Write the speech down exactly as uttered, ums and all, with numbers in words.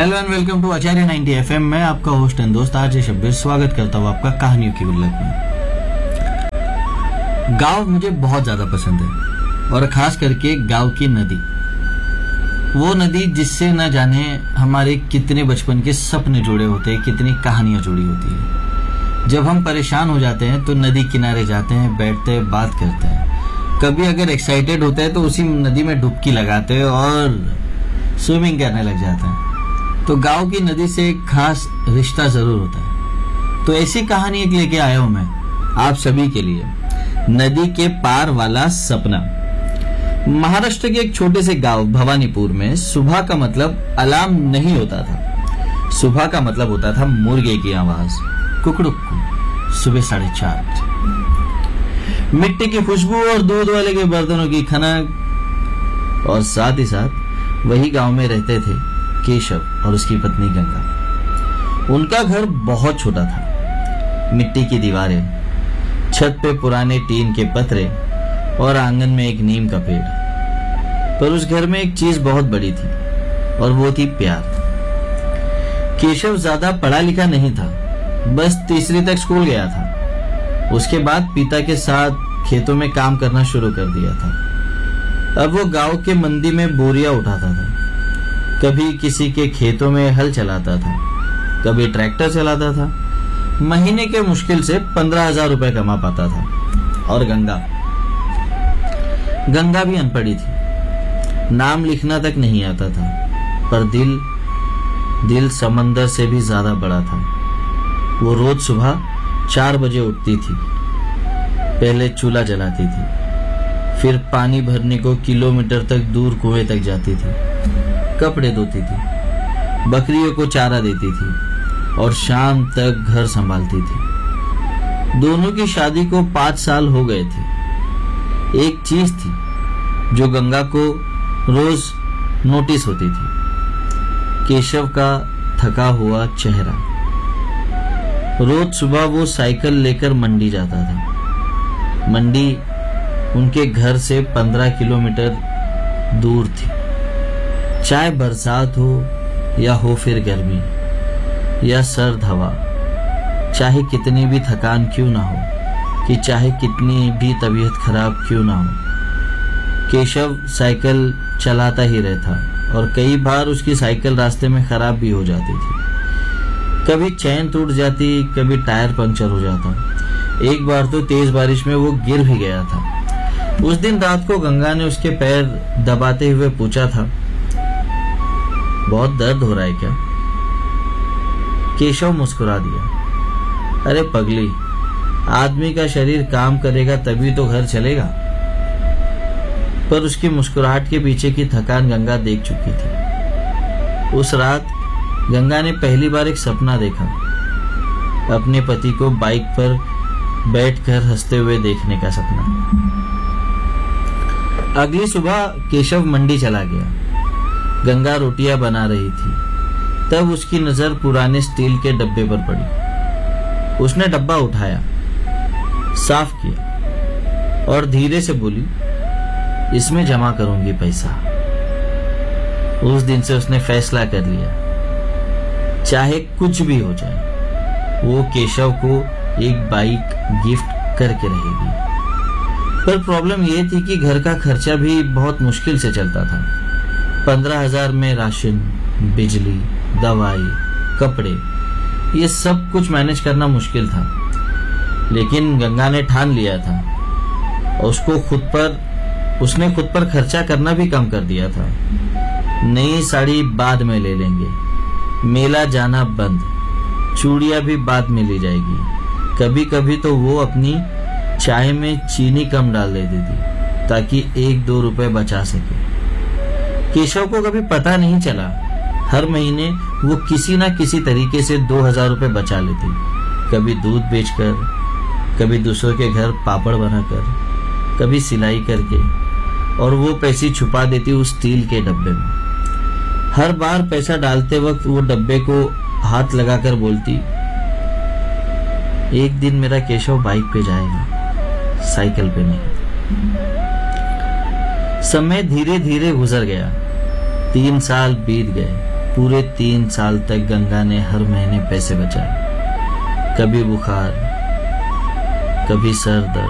Hello and welcome to Acharya ninety FM. मैं आपका host and दोस्त आरजे शब्बीर स्वागत करता हूँ आपका कहानियों की गुल्लक में। गांव मुझे बहुत ज्यादा पसंद है और खास करके गांव की नदी, वो नदी जिससे न जाने हमारे कितने बचपन के सपने जुड़े होते हैं, कितनी कहानियां जुड़ी होती है। जब हम परेशान हो जाते हैं तो नदी किनारे जाते हैं, बैठते हैं, बात करते हैं। कभी अगर एक्साइटेड होते हैं तो उसी नदी में डुबकी लगाते हैं और स्विमिंग करने लग जाते हैं। तो गांव की नदी से एक खास रिश्ता जरूर होता है। तो ऐसी कहानी एक लेके आया हूं मैं आप सभी के लिए, नदी के पार वाला सपना। महाराष्ट्र के एक छोटे से गांव भवानीपुर में सुबह का मतलब अलार्म नहीं होता था। सुबह का मतलब होता था मुर्गे की आवाज, कुकड़ुक्कू, सुबह साढ़े चार बजे। मिट्टी की खुशबू और दूध वाले के बर्तनों की खनक, और साथ ही साथ वही गांव में रहते थे केशव और उसकी पत्नी गंगा। उनका घर बहुत छोटा था, मिट्टी की दीवारें, छत पे पुराने टीन के पतरे और आंगन में एक नीम का पेड़। पर उस घर में एक चीज बहुत बड़ी थी और वो थी प्यार। केशव ज्यादा पढ़ा लिखा नहीं था, बस तीसरी तक स्कूल गया था। उसके बाद पिता के साथ खेतों में काम करना शुरू कर दिया था। अब वो गांव के मंडी में बोरियां उठाता था, कभी किसी के खेतों में हल चलाता था, कभी ट्रैक्टर चलाता था। महीने के मुश्किल से पंद्रह हजार रुपए कमा पाता था। और गंगा गंगा भी अनपढ़ी थी, नाम लिखना तक नहीं आता था, पर दिल दिल समंदर से भी ज्यादा बड़ा था। वो रोज सुबह चार बजे उठती थी, पहले चूल्हा जलाती थी, फिर पानी भरने को किलोमीटर तक दूर कुएं तक जाती थी, कपड़े धोती थी, बकरियों को चारा देती थी और शाम तक घर संभालती थी। दोनों की शादी को पांच साल हो गए थे। एक चीज थी जो गंगा को रोज नोटिस होती थी, केशव का थका हुआ चेहरा। रोज सुबह वो साइकिल लेकर मंडी जाता था। मंडी उनके घर से पंद्रह किलोमीटर दूर थी। चाहे बरसात हो या हो फिर गर्मी या सर्द हवा, चाहे कितनी भी थकान क्यों ना हो, कि चाहे कितनी भी तबीयत खराब क्यों ना हो, केशव साइकिल चलाता ही रहता। और कई बार उसकी साइकिल रास्ते में खराब भी हो जाती थी। कभी चैन टूट जाती, कभी टायर पंक्चर हो जाता। एक बार तो तेज बारिश में वो गिर भी गया था। उस दिन रात को गंगा ने उसके पैर दबाते हुए पूछा था, बहुत दर्द हो रहा है क्या? केशव मुस्कुरा दिया, अरे पगली, आदमी का शरीर काम करेगा तभी तो घर चलेगा। पर उसकी मुस्कुराहट के पीछे की थकान गंगा देख चुकी थी। उस रात गंगा ने पहली बार एक सपना देखा, अपने पति को बाइक पर बैठकर हंसते हुए देखने का सपना। अगली सुबह केशव मंडी चला गया। गंगा रोटियां बना रही थी, तब उसकी नजर पुराने स्टील के डब्बे पर पड़ी। उसने डब्बा उठाया, साफ किया और धीरे से बोली, इसमें जमा करूंगी पैसा। उस दिन से उसने फैसला कर लिया, चाहे कुछ भी हो जाए, वो केशव को एक बाइक गिफ्ट करके रहेगी। पर प्रॉब्लम ये थी कि घर का खर्चा भी बहुत मुश्किल से चलता था। पंद्रह हजार में राशन, बिजली, दवाई, कपड़े, ये सब कुछ मैनेज करना मुश्किल था। लेकिन गंगा ने ठान लिया था, उसको खुद पर उसने खुद पर खर्चा करना भी कम कर दिया था। नई साड़ी बाद में ले लेंगे, मेला जाना बंद, चूड़ियां भी बाद में ली जाएगी। कभी कभी तो वो अपनी चाय में चीनी कम डाल देती थी ताकि एक दो रुपए बचा सके। केशव को कभी पता नहीं चला, हर महीने वो किसी ना किसी तरीके से दो हजार रुपए बचा लेती, कभी दूध बेचकर, कभी दूसरों के घर पापड़ बनाकर, कभी सिलाई करके, और वो पैसे छुपा देती उस स्टील के डब्बे में। हर बार पैसा डालते वक्त वो डब्बे को हाथ लगाकर बोलती, एक दिन मेरा केशव बाइक पे जाएगा, साइकिल पे नहीं। समय धीरे धीरे गुजर गया, तीन साल बीत गए, पूरे तीन साल तक गंगा ने हर महीने पैसे बचाए। कभी बुखार, कभी सर दर्द,